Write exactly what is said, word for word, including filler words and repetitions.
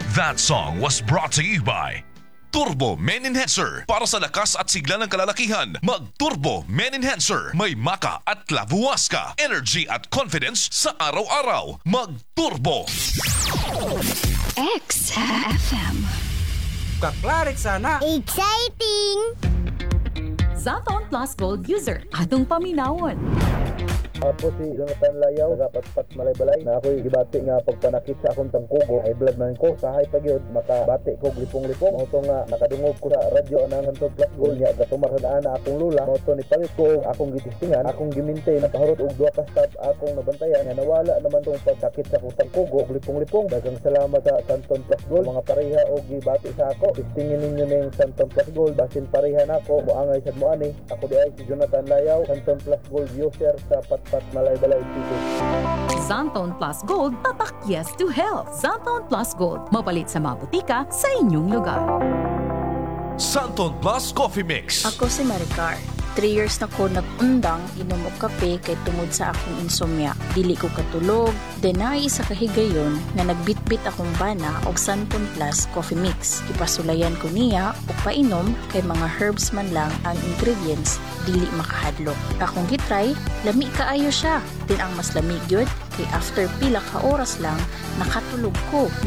That song was brought to you by Turbo Men Enhancer. Para sa lakas at sigla ng kalalakihan, mag-Turbo Men Enhancer. May maka at labuwas ka. Energy at confidence sa araw-araw. Mag-Turbo. X F M. Kaklarit sana. Exciting! Zaton Plus Gold user, atong paminawon. Ako si Jonathan Layaw, taga-Patpat Malaybalay, na ako'y gibati nga pagpanakit sa akong tangkugo. High blood man ko, sahay pagyod, makabati ko lipong-lipong. Moto nga, nakadungog ko sa radyo anang hantong plus goal niya. Gatumar sa daan na akong lula. Moto ni palit ko, akong gitistingan, akong gimintay, napahurot og duha ka stop akong nabantayan. Nga nawala naman tong pagkakit sa akong tangkugo, lipong-lipong. Dagang salamat sa Santon Plus Gold. Mga pareha o gibati sa ako. Tistingin ninyo ng Santon Plus Gold. Basin pareha na ako, muangay sa muani. Ako di ay si Jonathan Layaw, Santon Plus Gold user sa Pat Pat Malaybalay City. Zanton Plus Gold, tatak yes to health. Zanton Plus Gold, mapalit sa mga butika sa inyong lugar. Santon Plus Coffee Mix. Ako si Maricar. Three years na ko nag-undang inom og kape kay tungod sa akong insomnia. Dili ko katulog, denay sa kahigayon nga nagbitbit akong bana og Santon Plus Coffee Mix. Ipasulayan ko niya og painom kay mga herbs man lang ang ingredients, dili makahadlok. Akong gitry, lami kaayo siya. Din ang mas lamig yun, kay after pila ka oras lang, nakatulog ko.